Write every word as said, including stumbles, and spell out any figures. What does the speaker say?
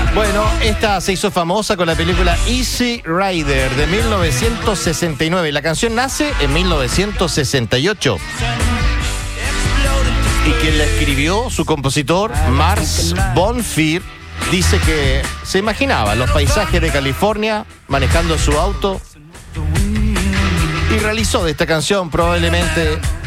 Bueno, esta se hizo famosa con la película Easy Rider de mil novecientos sesenta y nueve. La canción nace en mil novecientos sesenta y ocho. Y quien la escribió, su compositor, Mars Bonfire, dice que se imaginaba los paisajes de California manejando su auto y realizó de esta canción probablemente